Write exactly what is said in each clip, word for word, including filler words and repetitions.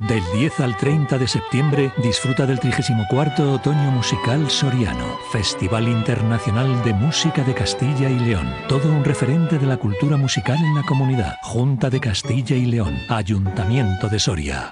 Del diez al treinta de septiembre disfruta del trigésimo cuarto Otoño Musical Soriano, Festival Internacional de Música de Castilla y León. Todo un referente de la cultura musical en la comunidad. Junta de Castilla y León, Ayuntamiento de Soria.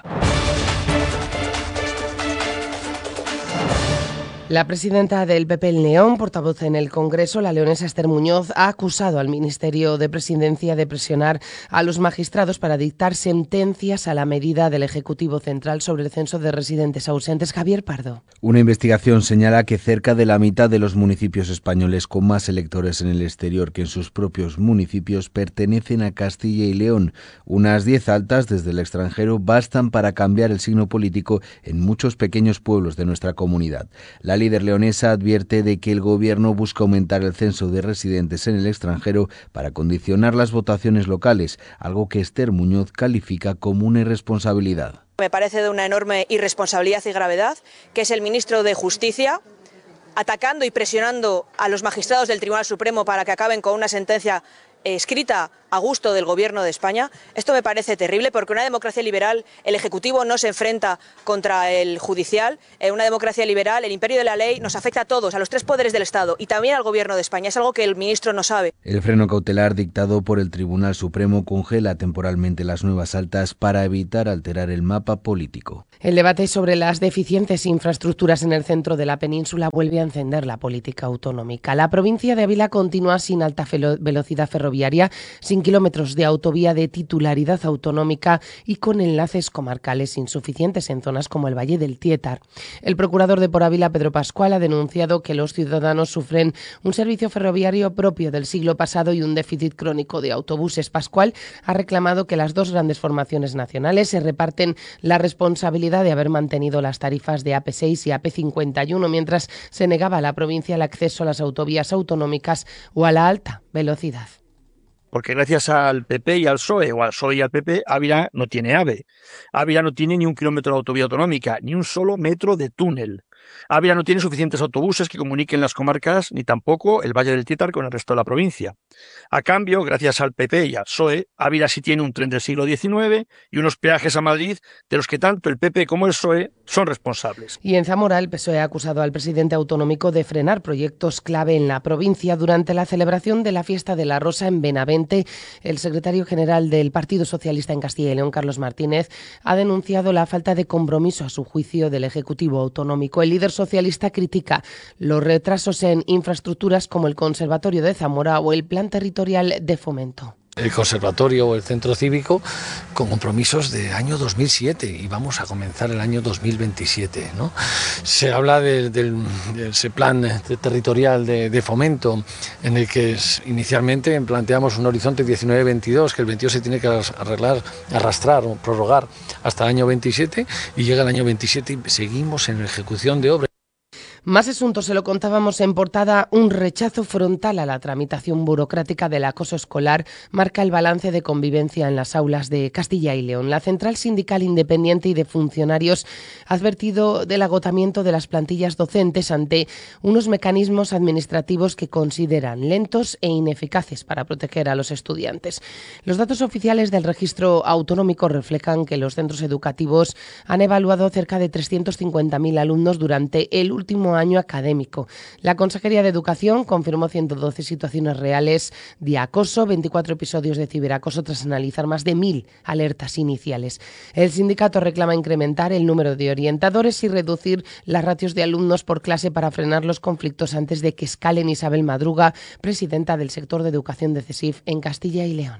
La presidenta del P P en León, portavoz en el Congreso, la leonesa Esther Muñoz, ha acusado al Ministerio de Presidencia de presionar a los magistrados para dictar sentencias a la medida del Ejecutivo Central sobre el censo de residentes ausentes. Javier Pardo. Una investigación señala que cerca de la mitad de los municipios españoles con más electores en el exterior que en sus propios municipios pertenecen a Castilla y León. Unas diez altas desde el extranjero bastan para cambiar el signo político en muchos pequeños pueblos de nuestra comunidad. La La líder leonesa advierte de que el gobierno busca aumentar el censo de residentes en el extranjero para condicionar las votaciones locales, algo que Esther Muñoz califica como una irresponsabilidad. Me parece de una enorme irresponsabilidad y gravedad que es el ministro de Justicia atacando y presionando a los magistrados del Tribunal Supremo para que acaben con una sentencia escrita a gusto del Gobierno de España. Esto me parece terrible porque en una democracia liberal el Ejecutivo no se enfrenta contra el Judicial. En una democracia liberal el imperio de la ley nos afecta a todos, a los tres poderes del Estado y también al Gobierno de España. Es algo que el ministro no sabe. El freno cautelar dictado por el Tribunal Supremo congela temporalmente las nuevas altas para evitar alterar el mapa político. El debate sobre las deficientes infraestructuras en el centro de la península vuelve a encender la política autonómica. La provincia de Ávila continúa sin alta velocidad ferroviaria, sin kilómetros de autovía de titularidad autonómica y con enlaces comarcales insuficientes en zonas como el Valle del Tietar. El procurador de Por Ávila, Pedro Pascual, ha denunciado que los ciudadanos sufren un servicio ferroviario propio del siglo pasado y un déficit crónico de autobuses. Pascual ha reclamado que las dos grandes formaciones nacionales se reparten la responsabilidad de haber mantenido las tarifas de A P seis y A P cincuenta y uno, mientras se negaba a la provincia el acceso a las autovías autonómicas o a la alta velocidad. Porque gracias al P P y al P S O E, o al P S O E y al P P, Ávila no tiene AVE. Ávila no tiene ni un kilómetro de autovía autonómica, ni un solo metro de túnel. Ávila no tiene suficientes autobuses que comuniquen las comarcas, ni tampoco el Valle del Tietar con el resto de la provincia. A cambio, gracias al P P y al P S O E, Ávila sí tiene un tren del siglo diecinueve y unos peajes a Madrid de los que tanto el P P como el P S O E son responsables. Y en Zamora, el P S O E ha acusado al presidente autonómico de frenar proyectos clave en la provincia durante la celebración de la Fiesta de la Rosa en Benavente. El secretario general del Partido Socialista en Castilla y León, Carlos Martínez, ha denunciado la falta de compromiso, a su juicio, del Ejecutivo autonómico. El líder socialista critica los retrasos en infraestructuras como el Conservatorio de Zamora o el Plan Territorial de Fomento. El conservatorio o el centro cívico con compromisos de año dos mil siete y vamos a comenzar el año dos mil veintisiete, ¿no? Se habla de, de, de ese plan de territorial de, de fomento en el que es, inicialmente planteamos un horizonte diecinueve veintidós, que el veintidós se tiene que arreglar, arrastrar o prorrogar hasta el año veintisiete y llega el año veintisiete y seguimos en ejecución de obras. Más asuntos, se lo contábamos en portada. Un rechazo frontal a la tramitación burocrática del acoso escolar marca el balance de convivencia en las aulas de Castilla y León. La Central Sindical Independiente y de Funcionarios ha advertido del agotamiento de las plantillas docentes ante unos mecanismos administrativos que consideran lentos e ineficaces para proteger a los estudiantes. Los datos oficiales del registro autonómico reflejan que los centros educativos han evaluado cerca de trescientos cincuenta mil alumnos durante el último año académico. La Consejería de Educación confirmó ciento doce situaciones reales de acoso, veinticuatro episodios de ciberacoso tras analizar más de mil alertas iniciales. El sindicato reclama incrementar el número de orientadores y reducir las ratios de alumnos por clase para frenar los conflictos antes de que escalen. Isabel Madruga, presidenta del sector de educación de CESIF en Castilla y León.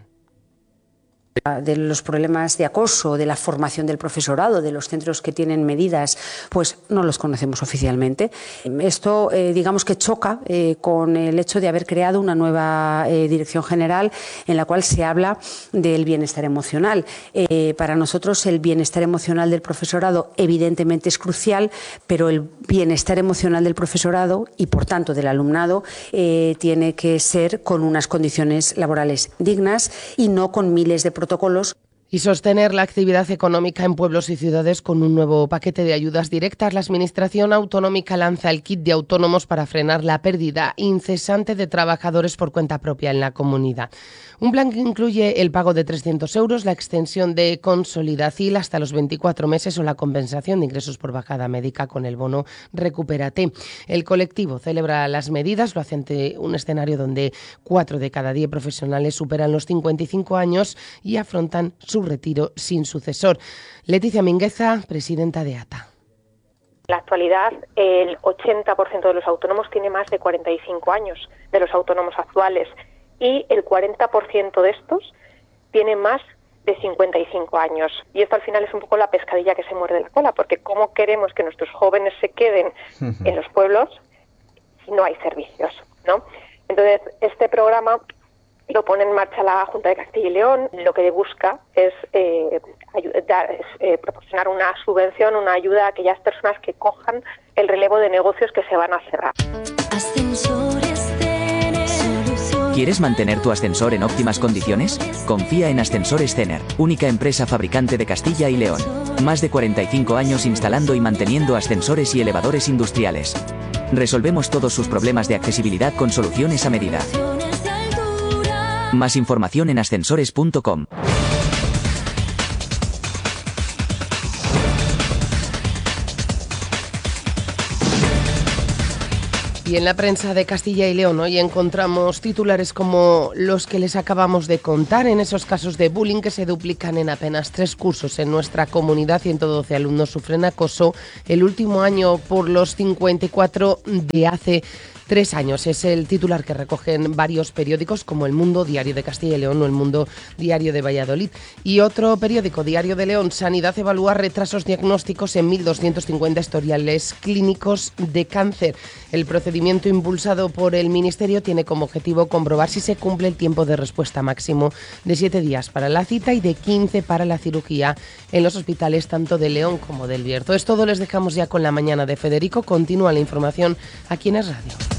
De los problemas de acoso, de la formación del profesorado, de los centros que tienen medidas, pues no los conocemos oficialmente. Esto, eh, digamos que choca eh, con el hecho de haber creado una nueva eh, dirección general en la cual se habla del bienestar emocional. Eh, para nosotros el bienestar emocional del profesorado evidentemente es crucial, pero el bienestar emocional del profesorado y por tanto del alumnado eh, tiene que ser con unas condiciones laborales dignas y no con miles de protocolos. Y sostener la actividad económica en pueblos y ciudades con un nuevo paquete de ayudas directas. La Administración Autonómica lanza el kit de autónomos para frenar la pérdida incesante de trabajadores por cuenta propia en la comunidad. Un plan que incluye el pago de trescientos euros, la extensión de Consolidacil hasta los veinticuatro meses o la compensación de ingresos por bajada médica con el bono Recupérate. El colectivo celebra las medidas, lo hace ante un escenario donde cuatro de cada diez profesionales superan los cincuenta y cinco años y afrontan su retiro sin sucesor. Leticia Mingueza, presidenta de A T A. En la actualidad, el ochenta por ciento de los autónomos tiene más de cuarenta y cinco años, de los autónomos actuales, y el cuarenta por ciento de estos tiene más de cincuenta y cinco años. Y esto al final es un poco la pescadilla que se muerde la cola, porque ¿cómo queremos que nuestros jóvenes se queden en los pueblos si no hay servicios, ¿no? Entonces, este programa lo pone en marcha la Junta de Castilla y León. Lo que busca es, eh, ayudar, es eh, proporcionar una subvención, una ayuda a aquellas personas que cojan el relevo de negocios que se van a cerrar. ¿Quieres mantener tu ascensor en óptimas condiciones? Confía en Ascensores Cener, única empresa fabricante de Castilla y León. Más de cuarenta y cinco años instalando y manteniendo ascensores y elevadores industriales. Resolvemos todos sus problemas de accesibilidad con soluciones a medida. Más información en ascensores punto com. Y en la prensa de Castilla y León hoy encontramos titulares como los que les acabamos de contar, en esos casos de bullying que se duplican en apenas tres cursos en nuestra comunidad. ciento doce alumnos sufren acoso el último año por los cincuenta y cuatro de hace tres años. Es el titular que recogen varios periódicos como El Mundo, Diario de Castilla y León, o El Mundo, Diario de Valladolid. Y otro periódico, Diario de León: Sanidad evalúa retrasos diagnósticos en mil doscientos cincuenta historiales clínicos de cáncer. El procedimiento impulsado por el Ministerio tiene como objetivo comprobar si se cumple el tiempo de respuesta máximo de siete días para la cita y de quince para la cirugía en los hospitales tanto de León como del Bierzo. Es todo, les dejamos ya con la mañana de Federico. Continúa la información aquí en Es Radio.